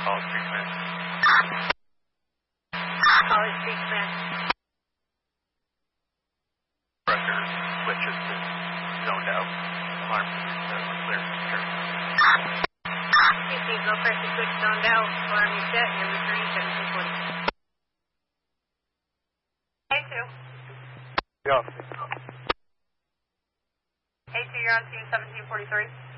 College Street Command. College Street Command. Director switches to zoned out. Alarm we're clear. Sure. CC, go press the switch zoned out. Alarm is set. You're returning 1740. A2. Yeah. A2, you're on team 1743.